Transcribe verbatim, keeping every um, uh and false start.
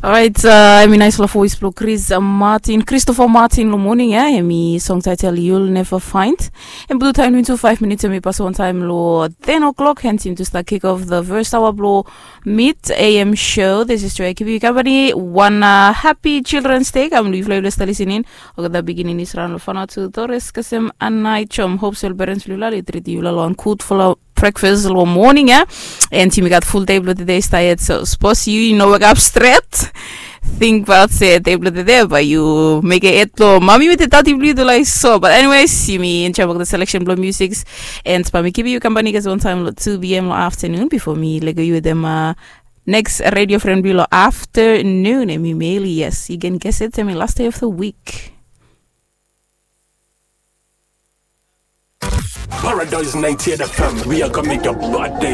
Alright, uh, I mean, nice love voice blow Chris uh, Martin, Christopher Martin lo morning, yeah, and me song title You'll Never Find. And blue time into five minutes and me pass one time lo ten o'clock, hence to start kick off the first hour blow mid A M show. This is Joy Keep You Company. One uh, happy Children's Day. I'm Louis Flavor listening. Okay, the beginning is round of fun to Torres Kasem and night chum. Hope so parents Lula treat you along cool for breakfast lo morning, yeah. And team got full table today tired, so suppose you, you know wake up straight. Think about say table today, but you make it lo mommy with the daddy blue do like so. But anyway, see me in charge of the selection blow musics and pa me keep you company cause one time lo two B M lo afternoon before me lego you with them uh next radio friend below afternoon and me mail yes, you can guess it to me last day of the week. Paradise ninety F M, we are gonna make your bad day.